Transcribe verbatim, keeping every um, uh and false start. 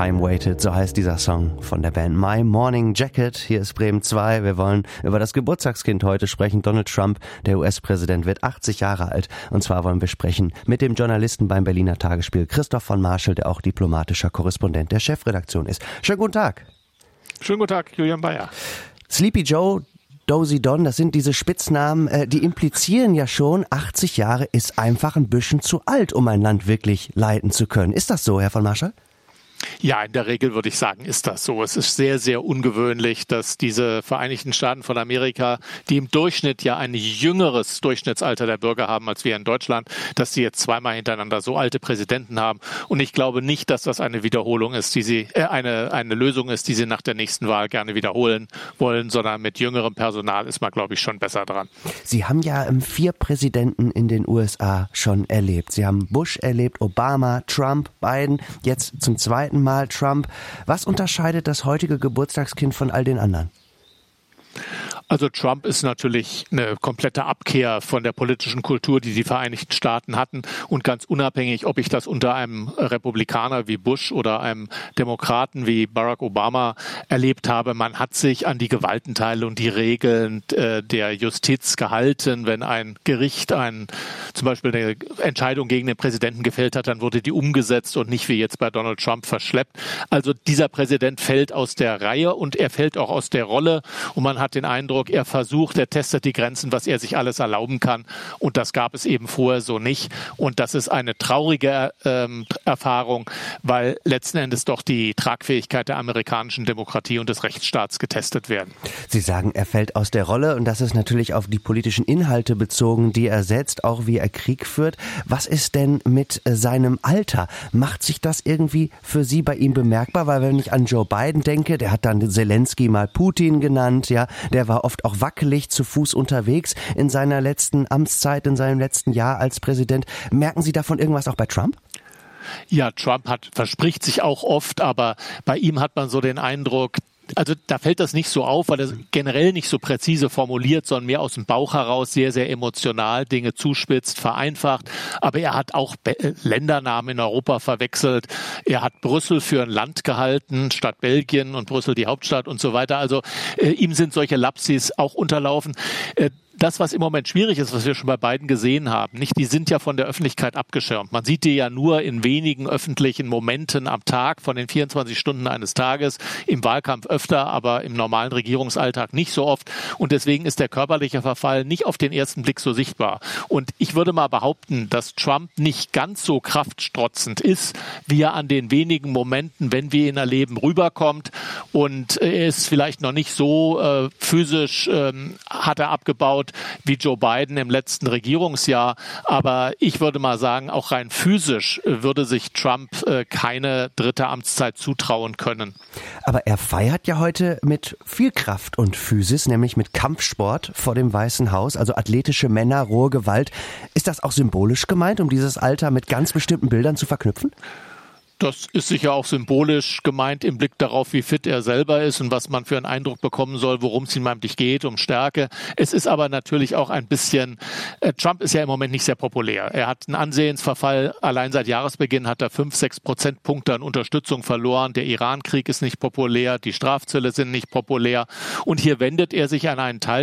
Time Waited, so heißt dieser Song von der Band My Morning Jacket. Hier ist Bremen zwei. Wir wollen über das Geburtstagskind heute sprechen. Donald Trump, der U S-Präsident, wird achtzig Jahre alt. Und zwar wollen wir sprechen mit dem Journalisten beim Berliner Tagesspiel, Christoph von Marschall, der auch diplomatischer Korrespondent der Chefredaktion ist. Schönen guten Tag. Schönen guten Tag, Julian Bayer. Sleepy Joe, Dozy Don, das sind diese Spitznamen, äh, die implizieren ja schon, achtzig Jahre ist einfach ein bisschen zu alt, um ein Land wirklich leiten zu können. Ist das so, Herr von Marschall? Ja, in der Regel würde ich sagen, ist das so. Es ist sehr, sehr ungewöhnlich, dass diese Vereinigten Staaten von Amerika, die im Durchschnitt ja ein jüngeres Durchschnittsalter der Bürger haben als wir in Deutschland, dass sie jetzt zweimal hintereinander so alte Präsidenten haben. Und ich glaube nicht, dass das eine Wiederholung ist, die sie, äh, eine, eine Lösung ist, die sie nach der nächsten Wahl gerne wiederholen wollen, sondern mit jüngerem Personal ist man, glaube ich, schon besser dran. Sie haben ja ähm, vier Präsidenten in den U S A schon erlebt. Sie haben Bush erlebt, Obama, Trump, Biden, jetzt zum zweiten Mal Trump. Was unterscheidet das heutige Geburtstagskind von all den anderen? Also Trump ist natürlich eine komplette Abkehr von der politischen Kultur, die die Vereinigten Staaten hatten. Und ganz unabhängig, ob ich das unter einem Republikaner wie Bush oder einem Demokraten wie Barack Obama erlebt habe, man hat sich an die Gewaltenteile und die Regeln äh, der Justiz gehalten. Wenn ein Gericht ein, zum Beispiel eine Entscheidung gegen den Präsidenten gefällt hat, dann wurde die umgesetzt und nicht wie jetzt bei Donald Trump verschleppt. Also dieser Präsident fällt aus der Reihe und er fällt auch aus der Rolle. Und man hat den Eindruck, er versucht, er testet die Grenzen, was er sich alles erlauben kann. Und das gab es eben vorher so nicht. Und das ist eine traurige ähm, Erfahrung, weil letzten Endes doch die Tragfähigkeit der amerikanischen Demokratie und des Rechtsstaats getestet werden. Sie sagen, er fällt aus der Rolle und das ist natürlich auf die politischen Inhalte bezogen, die er setzt, auch wie er Krieg führt. Was ist denn mit seinem Alter? Macht sich das irgendwie für Sie bei ihm bemerkbar? Weil wenn ich an Joe Biden denke, der hat dann Zelensky mal Putin genannt, ja, der war oft auch wackelig zu Fuß unterwegs in seiner letzten Amtszeit, in seinem letzten Jahr als Präsident. Merken Sie davon irgendwas auch bei Trump? Ja, Trump hat, verspricht sich auch oft, aber bei ihm hat man so den Eindruck, also da fällt das nicht so auf, weil er generell nicht so präzise formuliert, sondern mehr aus dem Bauch heraus sehr, sehr emotional Dinge zuspitzt, vereinfacht. Aber er hat auch Be- Ländernamen in Europa verwechselt. Er hat Brüssel für ein Land gehalten, statt Belgien und Brüssel die Hauptstadt und so weiter. Also äh, ihm sind solche Lapsis auch unterlaufen. Äh, Das, was im Moment schwierig ist, was wir schon bei beiden gesehen haben, nicht, die sind ja von der Öffentlichkeit abgeschirmt. Man sieht die ja nur in wenigen öffentlichen Momenten am Tag von den vierundzwanzig Stunden eines Tages, im Wahlkampf öfter, aber im normalen Regierungsalltag nicht so oft. Und deswegen ist der körperliche Verfall nicht auf den ersten Blick so sichtbar. Und ich würde mal behaupten, dass Trump nicht ganz so kraftstrotzend ist, wie er an den wenigen Momenten, wenn wir ihn erleben, rüberkommt. Und er ist vielleicht noch nicht so äh, physisch, ähm, hat er abgebaut, wie Joe Biden im letzten Regierungsjahr. Aber ich würde mal sagen, auch rein physisch würde sich Trump äh, keine dritte Amtszeit zutrauen können. Aber er feiert ja heute mit viel Kraft und Physis, nämlich mit Kampfsport vor dem Weißen Haus, also athletische Männer, rohe Gewalt. Ist das auch symbolisch gemeint, um dieses Alter mit ganz bestimmten Bildern zu verknüpfen? Das ist sicher auch symbolisch gemeint im Blick darauf, wie fit er selber ist und was man für einen Eindruck bekommen soll, worum es ihm eigentlich geht, um Stärke. Es ist aber natürlich auch ein bisschen, äh, Trump ist ja im Moment nicht sehr populär. Er hat einen Ansehensverfall, allein seit Jahresbeginn hat er fünf, sechs Prozentpunkte an Unterstützung verloren. Der Iran-Krieg ist nicht populär, die Strafzölle sind nicht populär. Und hier wendet er sich an einen Teil